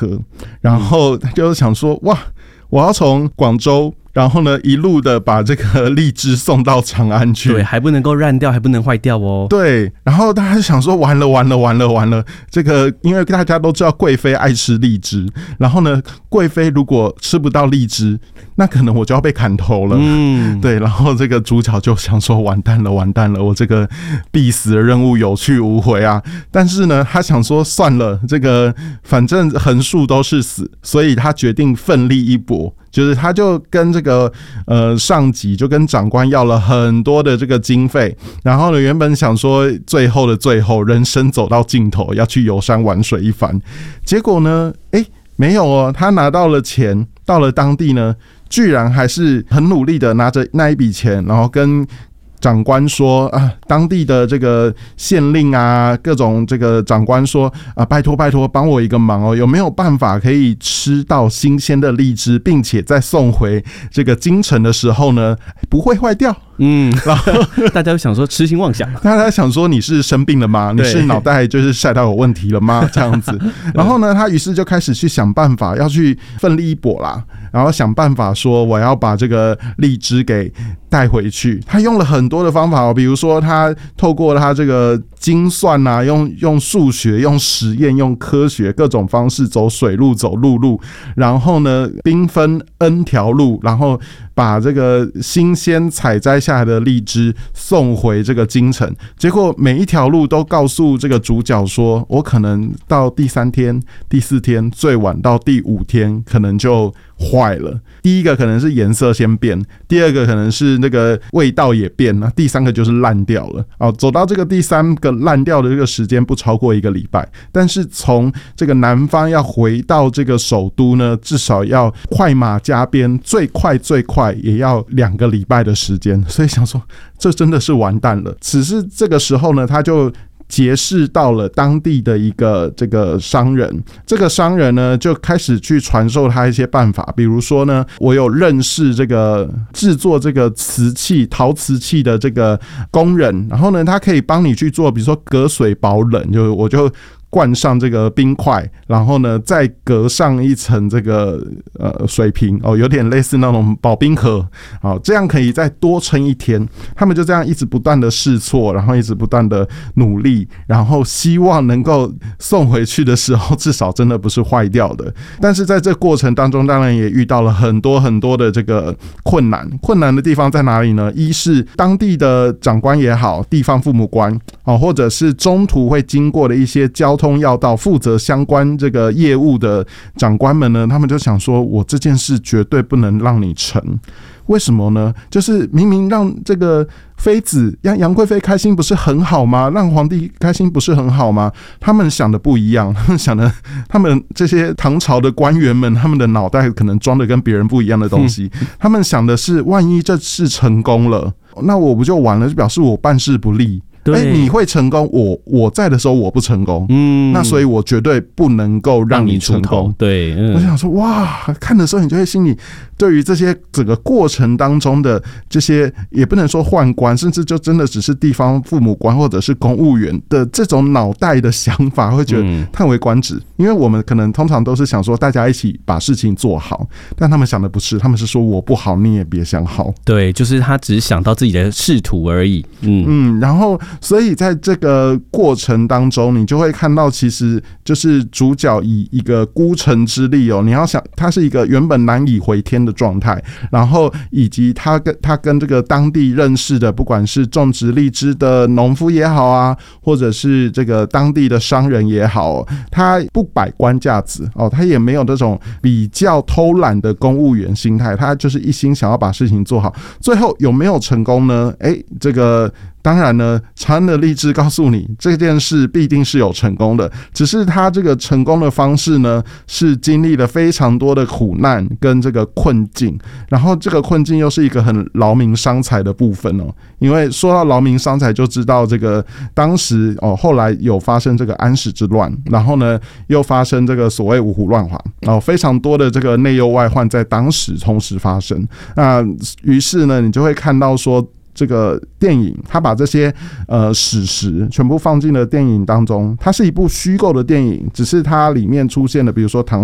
喝，然后他就想说哇，我要从广州然后呢，一路的把这个荔枝送到长安去， 对，还不能够烂掉，还不能坏掉哦。 对，然后大家就想说，完了，这个因为大家都知道贵妃爱吃荔枝，然后呢，贵妃如果吃不到荔枝，那可能我就要被砍头了。对，然后这个主角就想说，完蛋了，我这个必死的任务有去无回啊！但是呢，他想说，算了，这个反正横竖都是死，所以他决定奋力一搏。就是他就跟这个上级就跟长官要了很多的这个经费，然后呢原本想说最后的最后人生走到尽头要去游山玩水一番，结果呢没有哦，他拿到了钱，到了当地呢居然还是很努力的拿着那一笔钱，然后跟长官说啊，当地的这个县令啊，各种这个长官说啊，拜托帮我一个忙哦，有没有办法可以吃到新鲜的荔枝，并且在送回这个京城的时候呢，不会坏掉？然后大家想说痴心妄想， 大家想说你是生病了吗？你是脑袋就是晒到有问题了吗？这样子，然后呢，他于是就开始去想办法，要去奋力一搏啦，然后想办法说我要把这个荔枝给带回去。他用了很多的方法，比如说他透过他这个精算啊，用数学、用实验、用科学各种方式，走水路、走陆路，然后呢，兵分 N 条路，然后把这个新鲜采摘下来的荔枝送回这个京城。结果每一条路都告诉这个主角说，我可能到第3天、第4天，最晚到第5天，可能就坏了。第一个可能是颜色先变，第二个可能是那个味道也变，那第3个就是烂掉了。走到这个第3个烂掉的这个时间不超过1个礼拜，但是从这个南方要回到这个首都呢，至少要快马加鞭，最快也要2个礼拜的时间。所以想说，这真的是完蛋了。只是这个时候呢，他就结识到了当地的一个这个商人，这个商人呢就开始去传授他一些办法，比如说呢，我有认识这个制作这个陶瓷器的这个工人，然后呢，他可以帮你去做，比如说隔水保冷，我就灌上这个冰块，然后呢再隔上一层这个水瓶有点类似那种保冰盒，这样可以再多撑1天。他们就这样一直不断的试错，然后一直不断的努力，然后希望能够送回去的时候至少真的不是坏掉的。但是在这过程当中，当然也遇到了很多的这个困难的地方在哪里呢？一是当地的长官也好，地方父母官或者是中途会经过的一些交通要道负责相关这个业务的长官们呢，他们就想说，我这件事绝对不能让你成。为什么呢？就是明明让这个妃子让杨贵妃开心不是很好吗？让皇帝开心不是很好吗？他们想的不一样，他们这些唐朝的官员们，他们的脑袋可能装的跟别人不一样的东西。他们想的是，万一这次成功了，那我不就完了？就表示我办事不力。你会成功，我在的时候我不成功，那所以我绝对不能够让你成功。 对， 我想说，哇，看的时候你就会心里对于这些整个过程当中的这些，也不能说宦官，甚至就真的只是地方父母官或者是公务员的这种脑袋的想法，会觉得叹为观止。因为我们可能通常都是想说大家一起把事情做好，但他们想的不是，他们是说我不好，你也别想好。 对，就是他只想到自己的仕途而已。 然后所以在这个过程当中，你就会看到，其实就是主角以一个孤城之力你要想，他是一个原本难以回天的状态，然后以及他跟这个当地认识的，不管是种植荔枝的农夫也好啊，或者是这个当地的商人也好，他不摆官架子他也没有这种比较偷懒的公务员心态，他就是一心想要把事情做好。最后有没有成功呢？这个当然呢，长安的荔枝告诉你，这件事必定是有成功的，只是他这个成功的方式呢，是经历了非常多的苦难跟这个困境，然后这个困境又是一个很劳民伤财的部分因为说到劳民伤财，就知道这个当时后来有发生这个安史之乱，然后呢又发生这个所谓五胡乱华非常多的这个内忧外患在当时同时发生。那于是呢，你就会看到说，这个电影他把这些史实全部放进了电影当中，它是一部虚构的电影，只是它里面出现了比如说唐